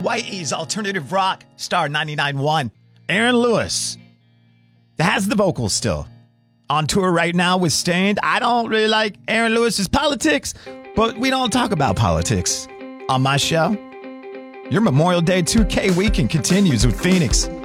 Hawaii's alternative rock, star 99.1. Aaron Lewis has the vocals still. On tour right now with Staind. I don't really like Aaron Lewis's politics, but we don't talk about politics on my show. Your Memorial Day 2K weekend continues with Phoenix.